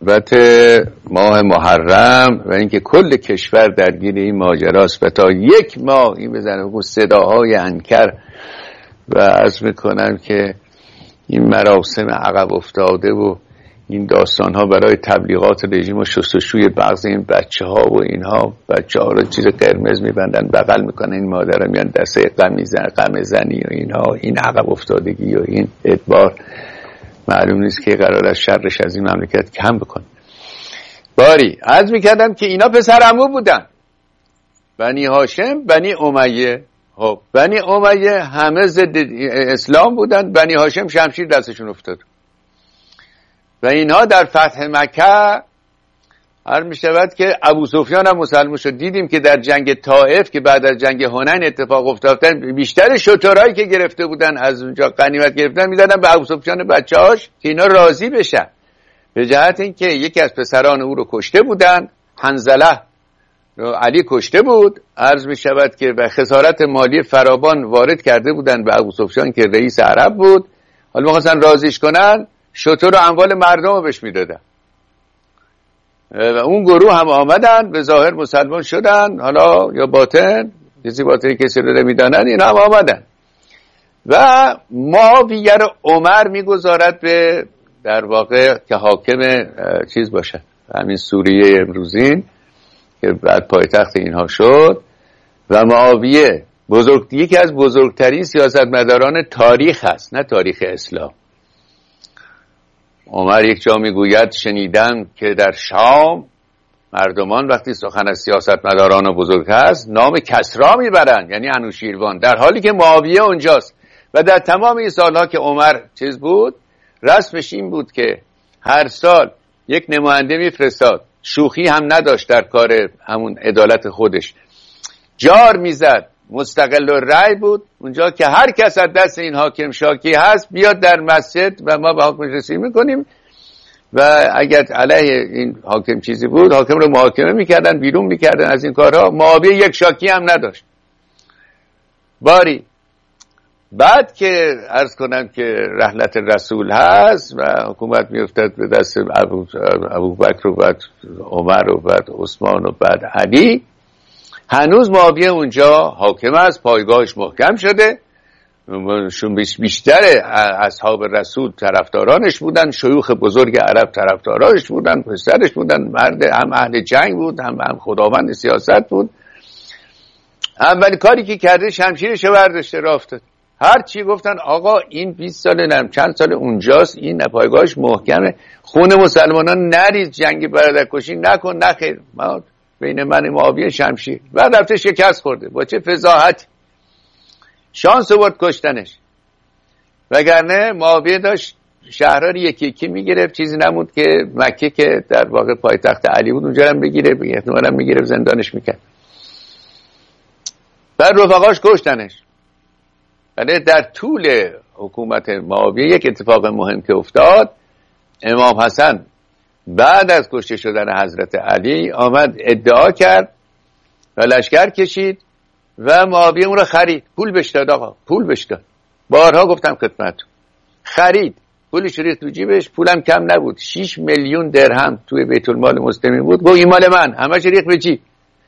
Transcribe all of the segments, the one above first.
البته ماه محرم و اینکه کل کشور درگیر این ماجراست و تا 1 ماه این بزنه صداهای انکر و عرض میکنم که این مراسم عقب افتاده و این داستان ها برای تبلیغات رژیم و شستشوی بعضی این بچه ها و اینها، بچه ها رو چیز قرمز میبندن بغل میکنن، این مادر میان دسته غم زنی و اینها، این عقب افتادگی و این ادبار معلوم نیست که قرار است شرش از این مملکت کم بکنه. باری عرض میکردم که اینا پسر عمو بودن، بنی هاشم بنی امیه. خب بنی امیه همه ضد اسلام بودن، بنی هاشم شمشیر دستشون افتاد و اینها در فتح مکه هر می شود که ابو سفیان هم مسلمان شد. دیدیم که در جنگ طائف که بعد از جنگ حنین اتفاق افتادن، بیشتر شترهایی که گرفته بودن از اونجا غنیمت گرفتن میدادن به ابو سفیان بچه‌هاش که اینا راضی بشن، به جهت اینکه یکی از پسران او رو کشته بودن، حنظله علی کشته بود. عرض می شود که به خسارت مالی فراوان وارد کرده بودن به ابو سفیان که رئیس عرب بود. حالا می‌خواستن راضیش کنن، شتر و اموال مردم رو بهش میدادن و اون گروه هم آمدن به ظاهر مسلمان شدن، حالا یا باطن کسی باطنی کسی رو نمیدانن، این هم آمدن و معاویه رو عمر میگذارد به در واقع که حاکم چیز باشه، همین سوریه امروزین که بعد پایتخت اینها شد. و معاویه یکی از بزرگترین سیاستمداران تاریخ هست، نه تاریخ اسلام. عمر یک جا میگوید شنیدم که در شام مردمان وقتی سخن از سیاستمداران بزرگ هست نام کسری میبرن، یعنی انوشیروان، در حالی که معاویه اونجاست. و در تمام این سالها که عمر چیز بود، رسمش این بود که هر سال یک نماینده میفرستاد، شوخی هم نداشت در کار همون عدالت خودش، جار میزد، مستقل الرأی بود، اونجا که هر کس از دست این حاکم شاکی هست بیاد در مسجد و ما به حکمش رسیدگی میکنیم و اگر علیه این حاکم چیزی بود حاکم رو محاکمه میکردن، بیرون میکردن از این کارها. معاویه یک شاکی هم نداشت. باری بعد که عرض کنم که رحلت رسول هست و حکومت میافتد به دست ابوبکر و بعد عمر و بعد عثمان و بعد علی، هنوز معاویه اونجا حاکم است، پایگاهش محکم شده، بیشتر اصحاب رسول طرفدارانش بودن، شیوخ بزرگ عرب طرفدارانش بودن، پسرش بودن، مرد هم اهل جنگ بود هم خداوند سیاست بود. اولین کاری که کرده شمشیرش برداشته راه افتاد. هر چی گفتن آقا این 20 سال نم چند سال اونجاست، این پایگاهش محکمه، خون مسلمانان نریز، جنگ برادرکشی نکن، نخیر، ما بین من معاویه شمشیر. بعد رفته شکست خورده، با چه فضاحت شانس آورد کشتنش، وگرنه معاویه داشت شهرها رو یکی یکی میگرفت، چیزی نمود که مکه که در واقع پایتخت علی بود اونجا هم بگیره، احتمالاً میگیره زندانش میکرد. بعد رفقاش کشتنش. ولی در طول حکومت معاویه یک اتفاق مهم که افتاد، امام حسن بعد از کشته شدن حضرت علی آمد ادعا کرد و لشکر کشید و معاویه اون رو خرید، پول بهش داد. آقا پول بهش داد، بارها گفتم خدمتتون، خرید، پولش ریخت تو جیبش، پولم کم نبود، 6 میلیون درهم توی بیت المال مسلمین بود. گفت این مال من، همش ریخت به جیب.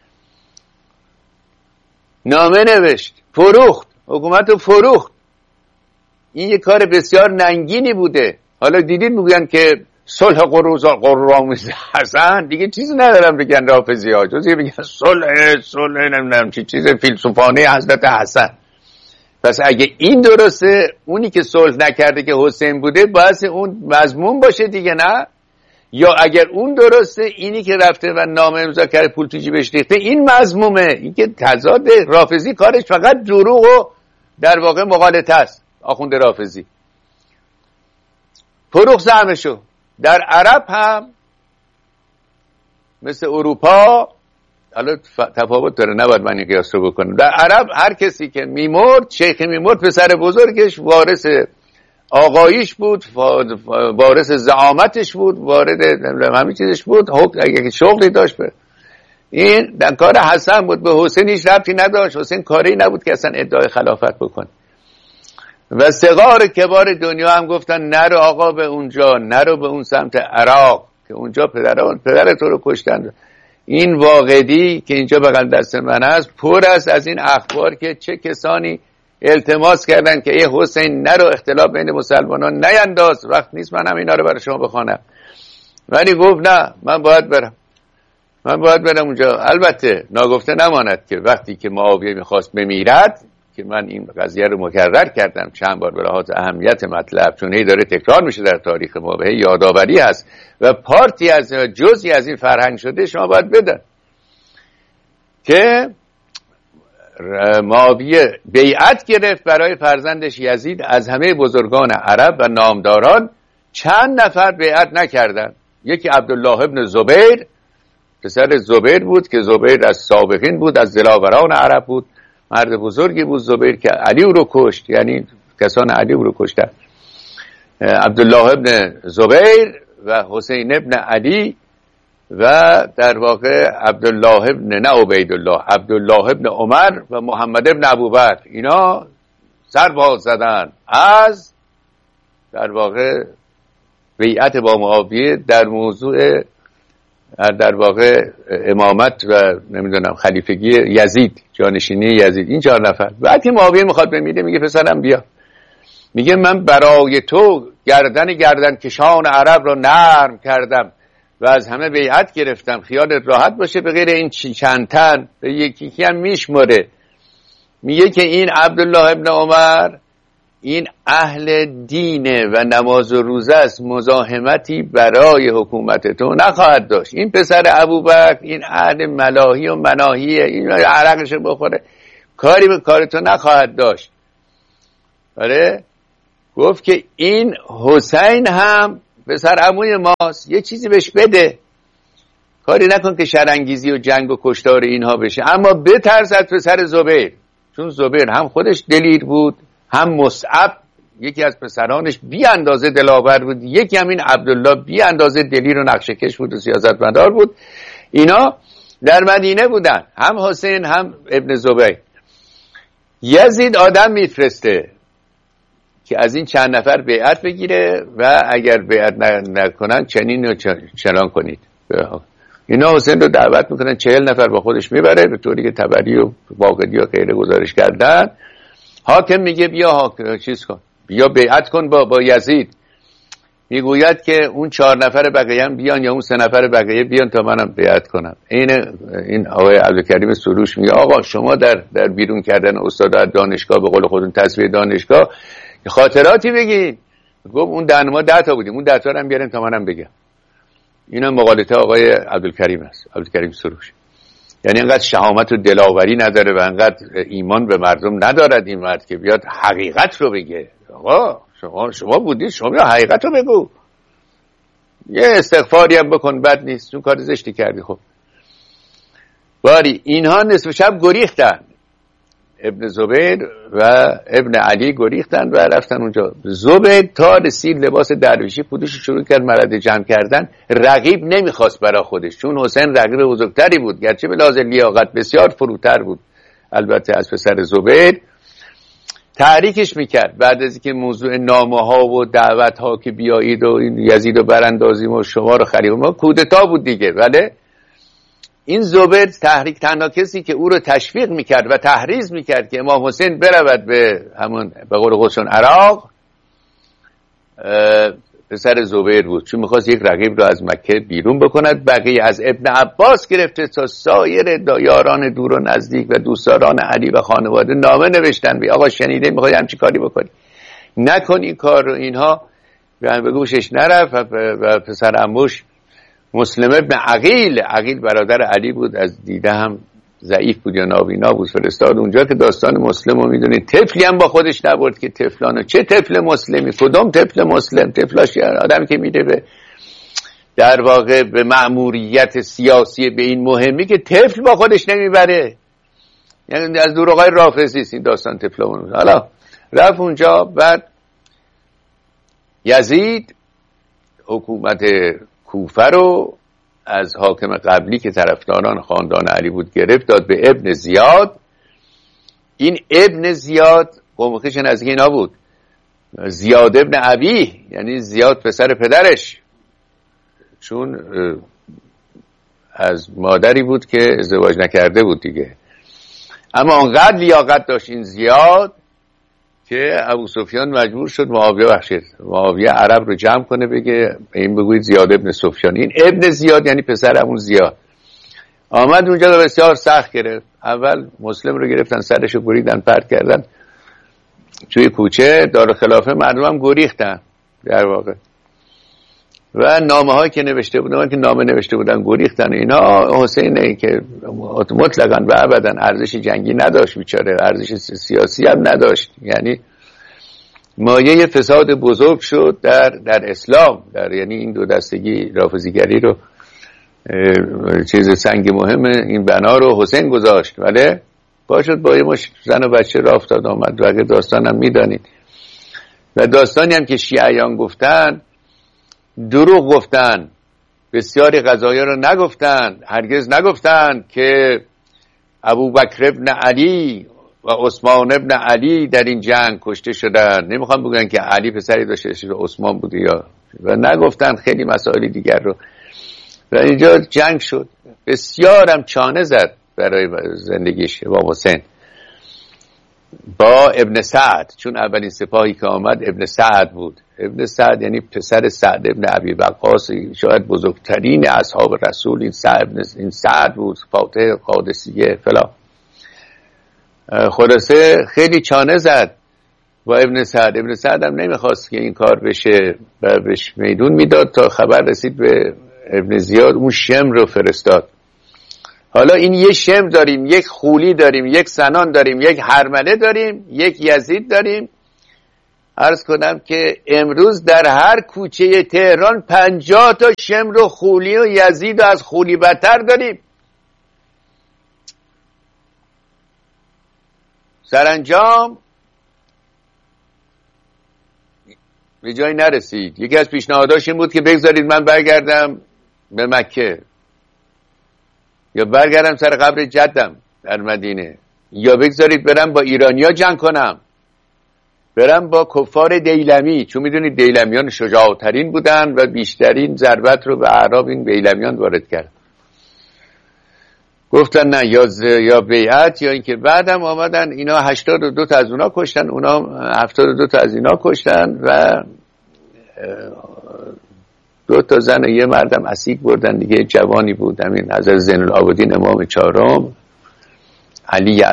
نامه نوشت، فروخت، حکومت رو فروخت. این یک کار بسیار ننگینی بوده. حالا دیدید میگن که صلح قرآمیز حسن، دیگه چیزی ندارم بگن رافضی ها، جز بگن صلح نمیدونم چی چیز فیلسوفانه حضرت حسن. پس اگه این درسته، اونی که صلح نکرده که حسین بوده باید اون مضمون باشه دیگه، نه؟ یا اگر اون درسته، اینی که رفته و نامه امضا کرده پول تو جیبش ریخته این مضمومه. این که تضاد، رافضی کارش فقط دروغ و در واقع مغالطه است. آخوند رافضی فروخ زعمشو. در عرب هم مثل اروپا، حالا تفاوت داره، نباید من این قیاس رو بکنم. در عرب هر کسی که میمرد، شیخ میمرد، پسر بزرگش وارث آقاییش بود، وارث زعامتش بود، وارد همین چیزش بود، اگه شغلی داشت این در کار حسن بود. به حسین هیچ ربطی نداشت، حسین کاری نبود که اصلا ادعای خلافت بکنه. و صغار کبار دنیا هم گفتن نرو آقا به اونجا، نرو به اون سمت عراق، که اونجا پدر تو رو کشتن. این واقعی که اینجا بغل دست من هست پر است از این اخبار که چه کسانی التماس کردن که ای حسین نرو اختلاف بین مسلمانان نینداز، وقت نیست من هم اینا رو برای شما بخوانم. ولی گفت نه من باید برم اونجا. البته ناگفته نماند که وقتی که معاویه میخواست بمیرد، که من این قضیه رو مکرر کردم چند بار به لحاظ اهمیت مطلب، چون هی داره تکرار میشه در تاریخ ما و هی یادآوری هست و پارتی از جزئی از این فرهنگ شده، شما باید بدن که معاویه بیعت گرفت برای فرزندش یزید. از همه بزرگان عرب و نامداران چند نفر بیعت نکردن. یکی عبدالله ابن زبیر، پسر زبیر بود که زبیر از سابقین بود، از دلاوران عرب بود، مرد بزرگی بود زبیر که علی رو کشت، یعنی کسان علی رو کشتن. عبدالله ابن زبیر و حسین ابن علی و در واقع عبدالله ابن نه عبیدالله، عبدالله ابن عمر و محمد ابن ابوبکر، اینا سر باز زدن از در واقع بیعت با معاویه در موضوع در واقع امامت و نمیدونم خلیفگی یزید، جانشینی یزید. این 4 نفر. بعد که معاویه میخواد بمیره میگه پسرم بیا، میگه من برای تو گردن کشان عرب رو نرم کردم و از همه بیعت گرفتم، خیالت راحت باشه، به غیر این چند تن به یکی هم میشمره. میگه که این عبدالله ابن عمر این اهل دینه و نماز و روزه است، مزاحمتی برای حکومت تو نخواهد داشت. این پسر ابوبکر این اهل ملاهی و مناهیه، این عرقش بخوره، کاری به کار تو نخواهد داشت. آره گفت که این حسین هم پسر عموی ماست، یه چیزی بهش بده، کاری نکن که شرانگیزی و جنگ و کشتار اینها بشه، اما بترس از پسر زبیر، چون زبیر هم خودش دلیر بود، هم مصعب یکی از پسرانش بی اندازه دلاور بود، یکی همین عبدالله بی اندازه دلیر و نقشه‌کش بود و سیاستمدار بود. اینا در مدینه بودن، هم حسین هم ابن زبیر. یزید آدم میفرسته که از این چند نفر بیعت بگیره و اگر بیعت نکنن چنین و چنان کنید. اینا حسین رو دعوت میکنن، 40 نفر با خودش میبره، به طوری که تبری و باقری و غیره گزارش کردن. حاکم میگه بیا چیز کن، بیا بیعت کن با یزید. میگوید که اون 4 نفر بقیه هم بیان یا اون 3 نفر بقیه بیان تا منم بیعت کنم. این آقای عبدالکریم سروش میگه آقا شما در بیرون کردن استاد از دانشگاه، به قول خودتون تصفیه دانشگاه، خاطراتی بگین. گفت اون ما 10 تا بودیم، اون 10 تا رو هم بیارن تا منم بگم. اینا مقالطه آقای عبدالکریم است، عبدالکریم سروش. یعنی انقدر شهامت و دلاوری نداره و انقدر ایمان به مردم ندارد این مرد که بیاد حقیقت رو بگه. آقا شما بودید، شما بیا حقیقت رو بگو، یه استغفاری هم بکن، بد نیست، چون کار زشتی کردی. خب باری اینها نصف شب گریختن، ابن زبیر و ابن علی گریختن و رفتن اونجا. زبیر تا رسید لباس درویشی پودش شروع کرد مرد جمع کردن. رقیب نمیخواست برا خودش، چون حسین رقیب بزرگتری بود، گرچه به لحاظ لیاقت بسیار فروتر بود البته از پسر زبیر. تحریکش میکرد بعد از اینکه موضوع نامه ها و دعوت ها که بیایید و یزید رو براندازیم و شما رو خریدیم، ما کودتا بود دیگه. ولی این زبیر تنها کسی که او رو تشویق میکرد و تحریض میکرد که امام حسین برود به همون به قول خودشون عراق، پسر زبیر بود، چون میخواست یک رقیب رو از مکه بیرون بکند. بقیه از ابن عباس گرفته تا سایر یاران دور و نزدیک و دوستداران علی و خانواده نامه نوشتن به آقا شنیده میخوای همچی کاری بکنی، نکن این کار رو. اینها به گوشش نرفت و پسر عموش مسلم ابن عقیل برادر علی بود، از دیده هم ضعیف بود یا نابینا بود، فرستاد اونجا که داستان مسلم رو میدونید. طفلی هم با خودش نبرد که طفلانو، چه طفل مسلمی، کدام طفل مسلم؟ طفلاش آدم که میده به در واقع به مأموریت سیاسی به این مهمی که طفل با خودش نمیبره. یعنی از دروغای رافضی است این داستان طفلمون. حالا رفت اونجا. بعد یزید حکومت کوفه رو از حاکم قبلی که طرفداران خاندان علی بود گرفت، داد به ابن زیاد. این ابن زیاد قوم خویش نزدیک اینا بود، زیاد ابن ابی، یعنی زیاد پسر پدرش، چون از مادری بود که ازدواج نکرده بود دیگه. اما انقدر لیاقت داشت این زیاد که ابو سفیان مجبور شد معاویه عرب رو جمع کنه، بگه این بگوید زیاد ابن سفیان. این ابن زیاد یعنی پسر همون زیاد. آمد اونجا رو بسیار سخت گرفت. اول مسلم رو گرفتن، سرش رو بریدن، پرت کردن توی کوچه. دارالخلافه مردم هم گریختن در واقع، و نامه هایی که نوشته بودن گریختن. اینا حسینه که مطلقاً و ابداً ارزش جنگی نداشت، بیچاره ارزش سیاسی هم نداشت، یعنی مایه فساد بزرگ شد در اسلام، یعنی این دو دستگی رافضیگری رو چیز سنگ مهم این بنا رو حسین گذاشت. ولی باشد با یه مش زن و بچه راه افتاد آمد. و داستانم میدانید، و داستانی هم که شیعیان گفتن دروغ گفتن، بسیاری قضایا رو نگفتن. هرگز نگفتن که ابوبکر ابن علی و عثمان ابن علی در این جنگ کشته شدن. نمیخوام بگن که علی پسری داشته عثمان بوده یا، و نگفتن خیلی مسائل دیگر رو. و اینجا جنگ شد، بسیارم چانه زد برای زندگیش امام حسین با ابن سعد، چون اولین سپاهی که آمد ابن سعد بود. ابن سعد یعنی پسر سعد ابن ابی وقاص، شاید بزرگترین اصحاب رسول. این سعد بود، فاتح قادسیه فلا. خلاصه خیلی چانه زد با ابن سعد. ابن سعد هم نمیخواست که این کار بشه و بهش میدون میداد، تا خبر رسید به ابن زیاد، اون شمر رو فرستاد. حالا این یک شمر داریم، یک خولی داریم، یک سنان داریم، یک هرمله داریم، یک یزید داریم. عرض کنم که امروز در هر کوچه تهران 50 تا شمر و خولی و یزید و از خولی بدتر داریم. سرانجام به جایی نرسید. یکی از پیشنهاداش این بود که بگذارید من برگردم به مکه، یا برگردم سر قبر جدم در مدینه، یا بگذارید برم با ایرانیا جنگ کنم، برم با کفار دیلمی، چون میدونید دیلمیان شجاعترین بودن و بیشترین ضربت رو به اعراب این دیلمیان وارد کرد. گفتن نه، یا بیعت یا اینکه. بعدم آمدن اینا 82 تا از اونا کشتن، اونا 72 تا از اینا کشتن، و 2 تا زن و یه مردم اسیر بردن دیگه. جوانی بود، همین حضرت زین العابدین امام چهارم، علی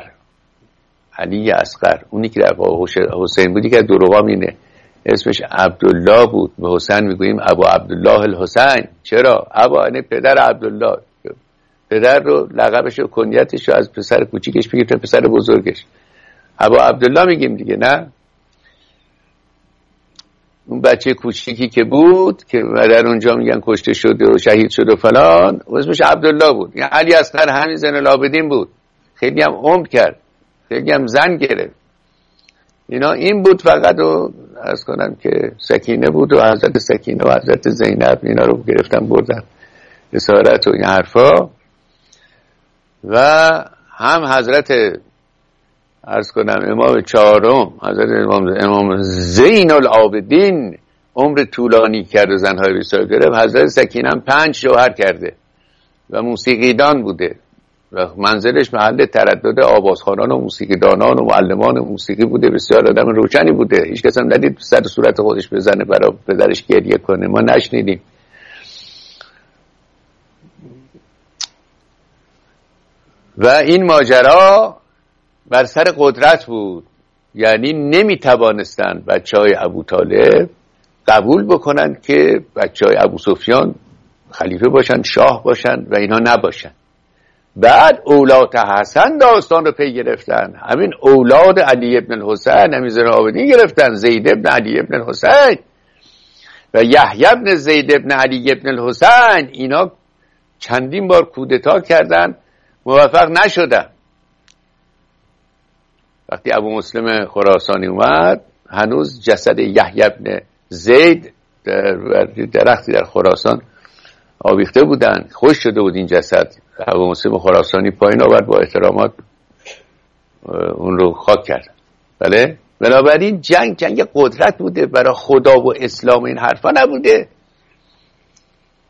اصغر، اونی که در حسین بودی که دروغام اینه، اسمش عبدالله بود. به حسین میگوییم ابو عبدالله الحسین. چرا؟ ابا یعنی پدر عبدالله، پدر رو لقبش و کنیتش رو از پسر کوچیکش بگیر تا پسر بزرگش، ابو عبدالله میگیم دیگه. نه، اون بچه کوچیکی که بود که در اونجا میگن کشته شده و شهید شد و فلان، اسمش عبدالله بود. یعنی علی اصغر همین زین العابدین بود. خیلی هم عمر کرد، خیلی هم زن گرفت. اینا این بود فقط. و عرض کنم که سکینه بود و حضرت سکینه و حضرت زینب اینا رو گرفتن بردن اسارت و این حرفا. و هم حضرت عرض کنم امام چهارم، حضرت امام زین العابدین عمر طولانی کرد و زنهای بسیار گرفت. حضرت سکینه هم 5 شوهر کرده و موسیقیدان بوده و منزلش محل تردد آوازخوانان و موسیقیدانان و معلمان موسیقی بوده. بسیار آدم روشنی بوده. هیچ کس هم ندید سر صورت خودش بزنه برای پدرش گریه کنه، ما نشنیدیم. و این ماجرا بر سر قدرت بود، یعنی نمیتوانستن بچهای ابو طالب قبول بکنن که بچهای ابو سفیان خلیفه باشن، شاه باشن و اینا نباشن. بعد اولاد حسن داستان رو پی گرفتن، همین اولاد علی ابن الحسین، همین زین العابدین گرفتن، زید ابن علی ابن الحسین و یحیی ابن زید ابن علی ابن الحسین. اینا چندین بار کودتا کردن، موفق نشدن. وقتی ابو مسلم خراسانی اومد، هنوز جسد یحیی ابن زید در درختی در خراسان آویخته بودن. خوش شده بود این جسد. ابو مسلم خراسانی پایین آورد، با احترامات اون رو خاک کرد. بله، بنابراین جنگ قدرت بوده، برای خدا و اسلام این حرفا نبوده.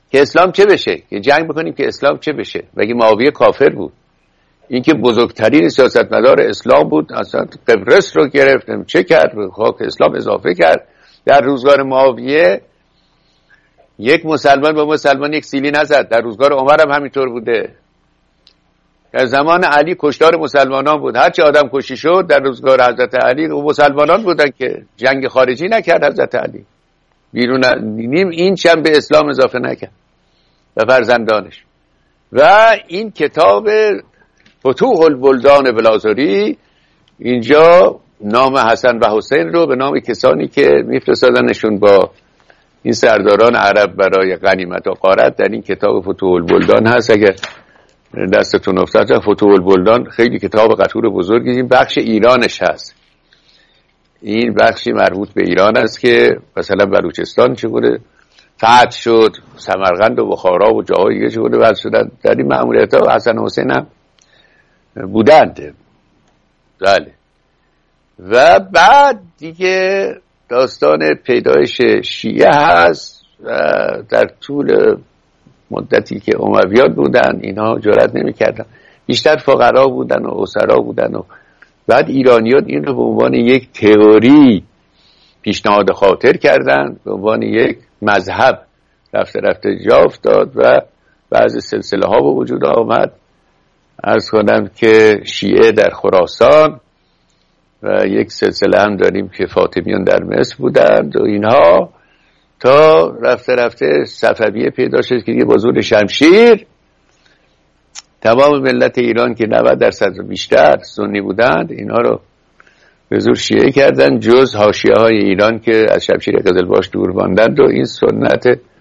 که اسلام چه بشه، که جنگ بکنیم که اسلام چه بشه. مگه معاویه کافر بود؟ این که بزرگترین سیاستمدار اسلام بود، اصلا قبرس رو گرفتم چه کرد، خاک اسلام اضافه کرد. در روزگار معاویه یک مسلمان با مسلمان یک سیلی نزد. در روزگار عمر هم همینطور بوده. در زمان علی کشتار مسلمانان بود. هرچی آدم کشی شد در روزگار حضرت علی و مسلمانان بودن که جنگ خارجی نکرد حضرت علی. بیرون این چند به اسلام اضافه نکرد و فرزندانش. و این کتاب فتوح البلدان بلازاری اینجا نام حسن و حسین رو به نام کسانی که میفرستادنشون با این سرداران عرب برای غنیمت و غارت در این کتاب فتوح البلدان هست. اگر دستتون افتاد فتوح البلدان خیلی کتاب قطور بزرگی، این بخش ایرانش هست. این بخشی مربوط به ایران است که مثلا بلوچستان چگونه فتح شد، سمرقند و بخارا و جاهای دیگه چگونه وضع شدن. در این مأموریت ها حسن و حسین هم بودند. بله. و بعد دیگه داستان پیدایش شیعه هست و در طول مدتی که امویان بودن اینها جرأت نمی‌کردن، بیشتر فقرا بودن و اسرا بودن و بعد ایرانیان این رو به عنوان یک تئوری پیشنهاد خاطر کردن، به عنوان یک مذهب رفته رفته جا افتاد و بعضی سلسله ها به وجود آمد. عرض کنم که شیعه در خراسان و یک سلسله هم داریم که فاطمیان در مصر بودند و اینها تا رفته رفته صفویه پیدا شد که با زور شمشیر تمام ملت ایران که 90% بیشتر سنی بودند اینها رو به زور شیعه کردن، جز حاشیه های ایران که از شمشیر قزلباش دور ماندند و این سنت